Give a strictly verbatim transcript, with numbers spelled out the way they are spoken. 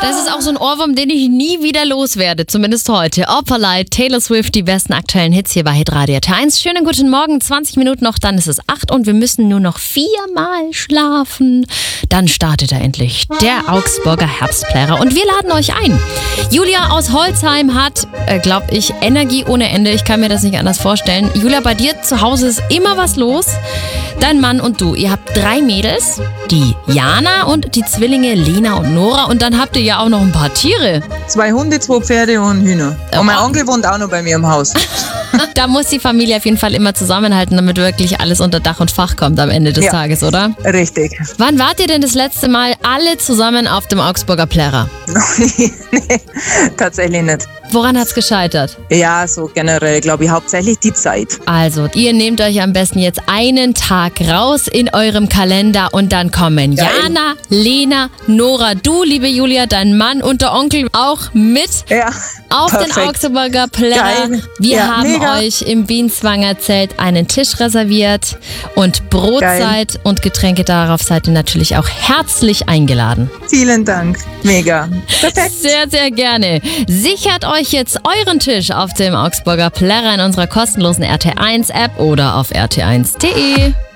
Das ist auch so ein Ohrwurm, den ich nie wieder loswerde, zumindest heute. Opferleit, Taylor Swift, die besten aktuellen Hits hier bei Hitradio T eins. Schönen guten Morgen, zwanzig Minuten noch, dann ist es acht und wir müssen nur noch viermal schlafen. Dann startet er endlich, der Augsburger Herbstplärrer. Und wir laden euch ein. Julia aus Holzheim hat, äh, glaube ich, Energie ohne Ende. Ich kann mir das nicht anders vorstellen. Julia, bei dir zu Hause ist immer was los. Dein Mann und du, ihr habt drei Mädels, die Jana und die Zwillinge Lena und Nora. Und dann habt ihr ja auch noch ein paar Tiere. Zwei Hunde, zwei Pferde und Hühner. Und mein Onkel wohnt auch noch bei mir im Haus. Da muss die Familie auf jeden Fall immer zusammenhalten, damit wirklich alles unter Dach und Fach kommt am Ende des Ja. Tages, oder? Richtig. Wann wart ihr denn das letzte Mal alle zusammen auf dem Augsburger Plärrer? Nee, tatsächlich nicht. Woran hat's gescheitert? Ja, so generell, glaube ich, hauptsächlich die Zeit. Also, ihr nehmt euch am besten jetzt einen Tag raus in eurem Kalender und dann kommen Geil. Jana, Lena, Nora, du, liebe Julia, dein Mann und der Onkel auch mit Ja, auf perfekt. den Augsburger Plärrer. Geil. Wir Ja, haben mega. euch im Bienzwanger Zelt einen Tisch reserviert und Brotzeit und Getränke. Darauf seid ihr natürlich auch herzlich eingeladen. Vielen Dank. Mega. Perfekt. Sehr, sehr gerne. Sichert euch jetzt euren Tisch auf dem Augsburger Plärrer in unserer kostenlosen R T eins App oder auf r t eins punkt d e.